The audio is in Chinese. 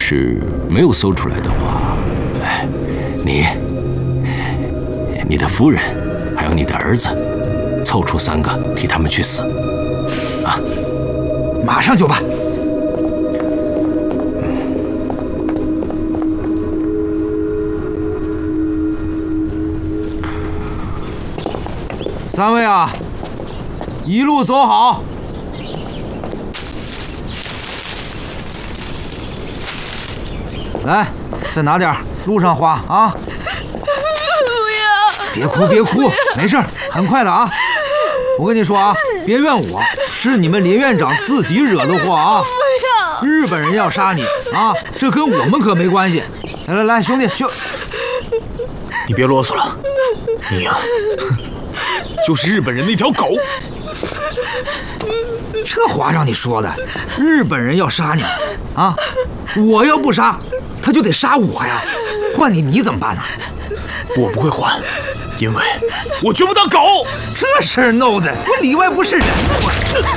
是没有搜出来的话，哎，你的夫人，还有你的儿子，凑出3个替他们去死，啊！ 马上就办。3位啊，一路走好。来，再拿点，路上花啊！不要！别哭，别哭，没事，很快的啊！我跟你说啊，别怨我，是你们林院长自己惹的祸啊！不要！日本人要杀你啊，这跟我们可没关系。来，兄弟， 你别啰嗦了，你呀，就是日本人的一条狗。 这话让你说的，日本人要杀你啊！我要不杀，他就得杀我呀！换你怎么办呢？ 我不会换，因为我绝不当狗。 这事儿闹的，我里外不是人呢！我。